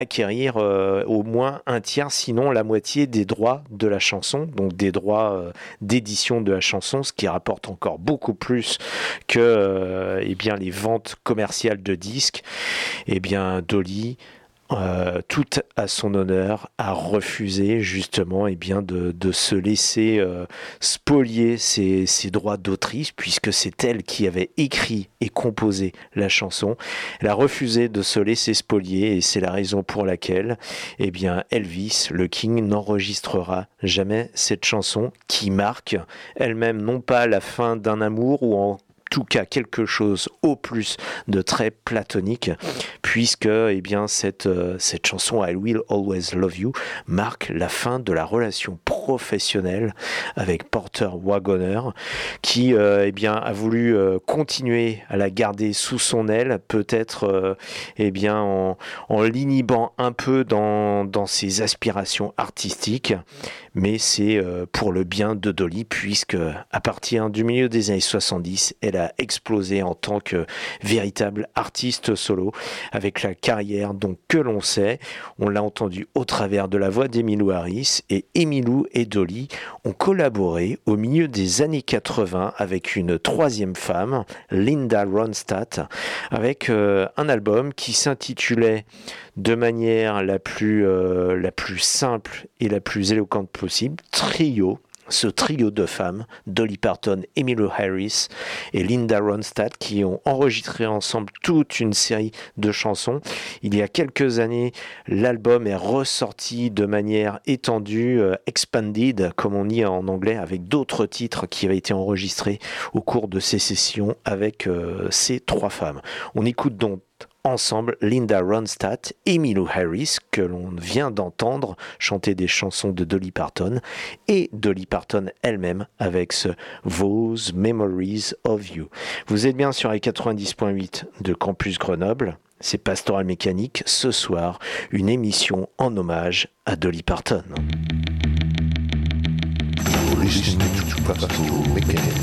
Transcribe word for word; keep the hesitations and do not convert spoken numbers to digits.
acquérir euh, au moins un tiers, sinon la moitié des droits de la chanson, donc des droits euh, d'édition de la chanson, ce qui rapporte encore beaucoup plus que euh, eh bien, les ventes commerciales de disques. Eh bien, Dolly, Euh, tout à son honneur, a refusé justement eh bien, de, de se laisser euh, spolier ses, ses droits d'autrice, puisque c'est elle qui avait écrit et composé la chanson. Elle a refusé de se laisser spolier, et c'est la raison pour laquelle eh bien, Elvis, le King, n'enregistrera jamais cette chanson qui marque elle-même non pas la fin d'un amour ou en tout cas quelque chose au plus de très platonique, puisque eh bien, cette, euh, cette chanson I Will Always Love You marque la fin de la relation professionnelle avec Porter Wagoner, qui euh, eh bien, a voulu euh, continuer à la garder sous son aile, peut-être euh, eh bien, en, en l'inhibant un peu dans, dans ses aspirations artistiques, mais c'est euh, pour le bien de Dolly, puisque à partir du milieu des années soixante-dix, elle a explosé en tant que véritable artiste solo, avec la carrière donc que l'on sait. On l'a entendu au travers de la voix d'Emmylou Harris, et Emmylou et Dolly ont collaboré au milieu des années quatre-vingts avec une troisième femme, Linda Ronstadt, avec euh, un album qui s'intitulait de manière la plus, euh, la plus simple et la plus éloquente possible, Trio. Ce trio de femmes, Dolly Parton, Emmylou Harris et Linda Ronstadt, qui ont enregistré ensemble toute une série de chansons. Il y a quelques années, l'album est ressorti de manière étendue, euh, expanded, comme on dit en anglais, avec d'autres titres qui avaient été enregistrés au cours de ces sessions avec euh, ces trois femmes. On écoute donc ensemble Linda Ronstadt et Emmylou Harris, que l'on vient d'entendre chanter des chansons de Dolly Parton, et Dolly Parton elle-même avec ce Those Memories of You. Vous êtes bien sur les quatre-vingt-dix point huit de Campus Grenoble, c'est Pastoral Mécanique, ce soir une émission en hommage à Dolly Parton. Listening to Pastoral Mécanique.